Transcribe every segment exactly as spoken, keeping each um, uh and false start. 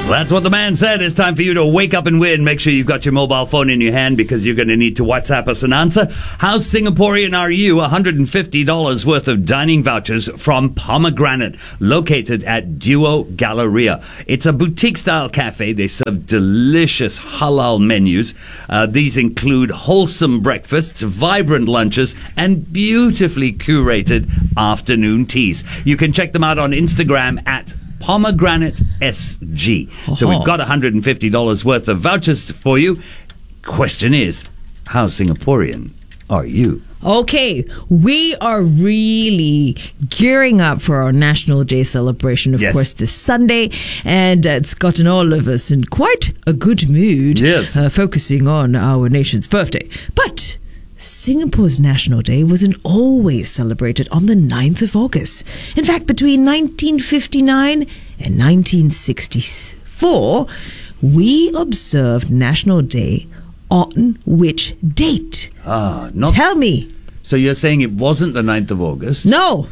That's what the man said. It's time for you to wake up and win. Make sure you've got your mobile phone in your hand because you're going to need to WhatsApp us an answer. How Singaporean are you? one hundred fifty dollars worth of dining vouchers from Pomegranate, located at Duo Galleria. It's a boutique-style cafe. They serve delicious halal menus. Uh, these include wholesome breakfasts, vibrant lunches, and beautifully curated afternoon teas. You can check them out on Instagram at Pomegranate S G. So we've got one hundred fifty dollars worth of vouchers for you. Question is, how Singaporean are you? Okay, we are really gearing up for our National Day celebration, of Yes. course, this Sunday. And uh, it's gotten all of us in quite a good mood, Yes. uh, focusing on our nation's birthday. But Singapore's National Day wasn't always celebrated on the ninth of August. In fact, between nineteen fifty-nine and nineteen sixty-four, we observed National Day on which date? Ah, not. Tell me. So you're saying it wasn't the ninth of August? No.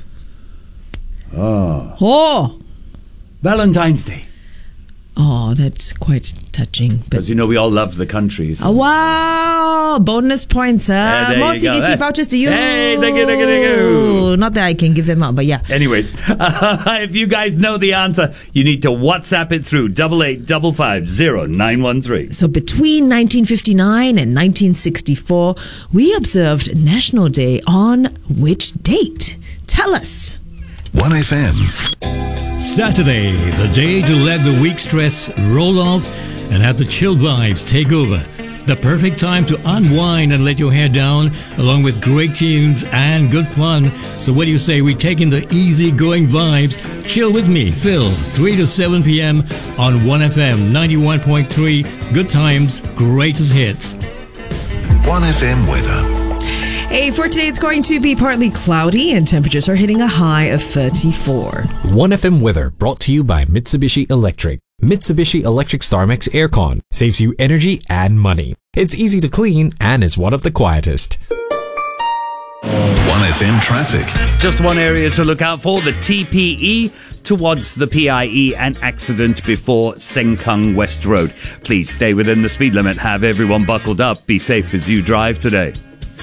Oh. Oh. Valentine's Day. Oh, that's quite touching. But Because, you know, we all love the country. So. oh, wow. Bonus points, huh? Yeah, there More you C D C go. vouchers to you. Hey, thank you, thank you, thank you. Not that I can give them out, but yeah. Anyways, if you guys know the answer, you need to WhatsApp it through double eight double five zero nine one three. So between nineteen fifty-nine and nineteen sixty-four, we observed National Day on which date? Tell us. one F M. Saturday, the day to let the week stress roll off and have the chill vibes take over. The perfect time to unwind and let your hair down, along with great tunes and good fun. So what do you say we take in the easy-going vibes? Chill with me, Phil, three to seven p.m. on one F M ninety-one point three. Good times, greatest hits. one F M weather. Hey, for today, it's going to be partly cloudy and temperatures are hitting a high of thirty-four. one F M weather brought to you by Mitsubishi Electric. Mitsubishi Electric StarMax Aircon saves you energy and money. It's easy to clean and is one of the quietest. one F M traffic. Just one area to look out for, the T P E towards the P I E, an accident before Sengkang West Road. Please stay within the speed limit. Have everyone buckled up. Be safe as you drive today.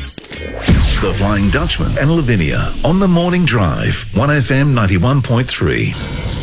The Flying Dutchman and Lavinia on the morning drive. one F M ninety-one point three.